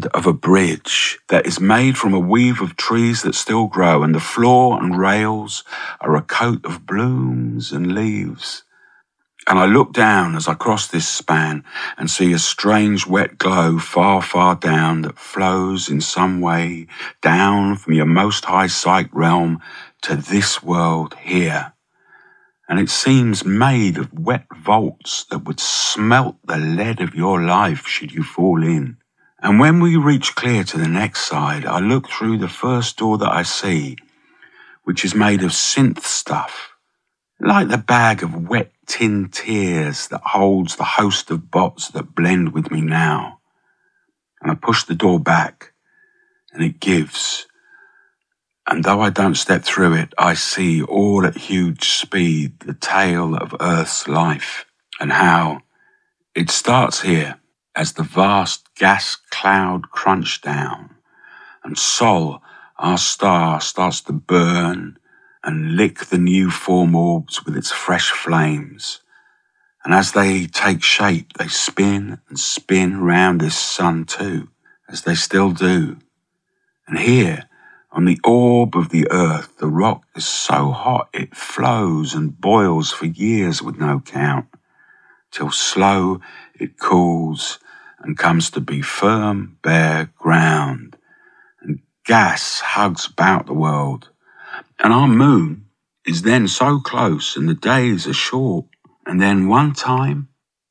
end of a bridge that is made from a weave of trees that still grow, and the floor and rails are a coat of blooms and leaves. And I look down as I cross this span and see a strange wet glow far, far down that flows in some way down from your most high psych realm to this world here. And it seems made of wet vaults that would smelt the lead of your life should you fall in. And when we reach clear to the next side, I look through the first door that I see, which is made of synth stuff, like the bag of wet tin tears that holds the host of bots that blend with me now. And I push the door back, and it gives. And though I don't step through it, I see all at huge speed the tale of Earth's life, and how it starts here as the vast gas cloud crunch down, and Sol, our star, starts to burn and lick the new form orbs with its fresh flames. And as they take shape, they spin and spin round this sun too, as they still do. And here, on the orb of the earth, the rock is so hot it flows and boils for years with no count, till slow it cools and comes to be firm, bare ground. And gas hugs about the world. And our moon is then so close and the days are short. And then one time,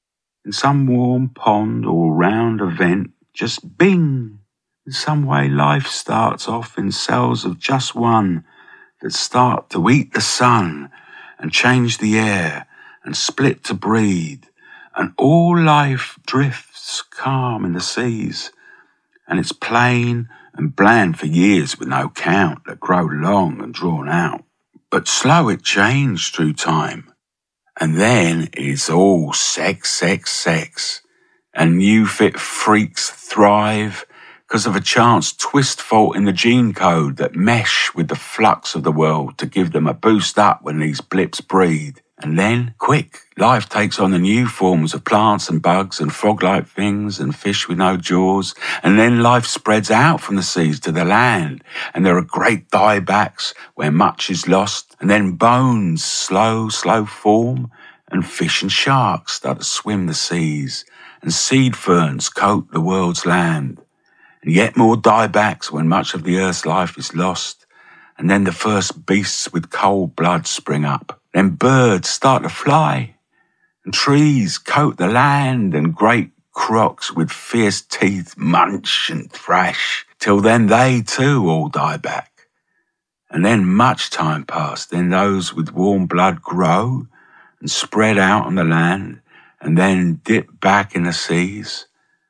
in some warm pond or round event, just bing! In some way life starts off in cells of just one that start to eat the sun and change the air and split to breed. And all life drifts calm in the seas. And it's plain and bland for years with no count that grow long and drawn out. But slow it changed through time. And then it's all sex, sex, sex. And new fit freaks thrive because of a chance twist fault in the gene code that mesh with the flux of the world to give them a boost up when these blips breed. And then, quick, life takes on the new forms of plants and bugs and frog-like things and fish with no jaws. And then life spreads out from the seas to the land. And there are great diebacks where much is lost. And then bones slow form. And fish and sharks start to swim the seas. And seed ferns coat the world's land. And yet more diebacks when much of the earth's life is lost. And then the first beasts with cold blood spring up. Then birds start to fly, and trees coat the land, and great crocs with fierce teeth munch and thrash, till then they too all die back. And then much time passed, then those with warm blood grow and spread out on the land, and then dip back in the seas.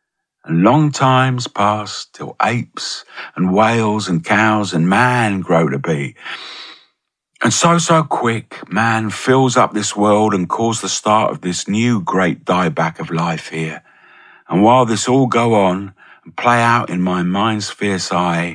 And long times pass till apes and whales and cows and man grow to be. And so quick, man fills up this world and calls the start of this new great dieback of life here. And while this all go on and play out in my mind's fierce eye,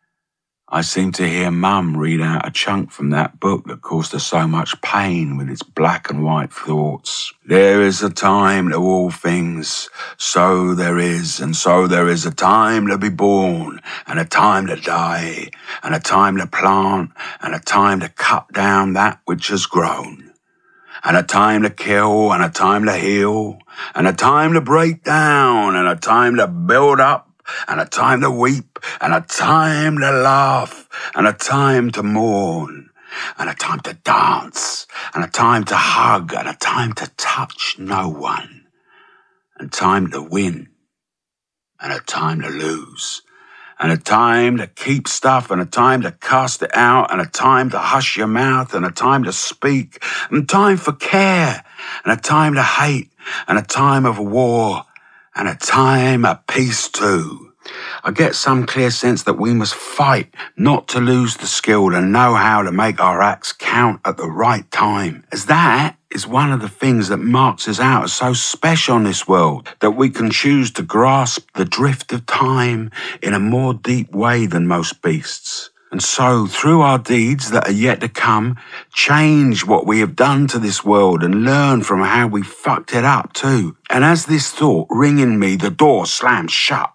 I seem to hear Mum read out a chunk from that book that caused her so much pain with its black and white thoughts. There is a time to all things, so there is, and so there is a time to be born, and a time to die, and a time to plant, and a time to cut down that which has grown, and a time to kill, and a time to heal, and a time to break down, and a time to build up, and a time to weep, and a time to laugh, and a time to mourn, and a time to dance, and a time to hug, and a time to touch no one, and time to win, and a time to lose, and a time to keep stuff, and a time to cast it out, and a time to hush your mouth, and a time to speak, and time for care, and a time to hate, and a time of war, and a time of peace too. I get some clear sense that we must fight not to lose the skill to know how to make our acts count at the right time, as that is one of the things that marks us out as so special on this world, that we can choose to grasp the drift of time in a more deep way than most beasts. And so, through our deeds that are yet to come, change what we have done to this world and learn from how we fucked it up too. And as this thought ring in me, the door slams shut.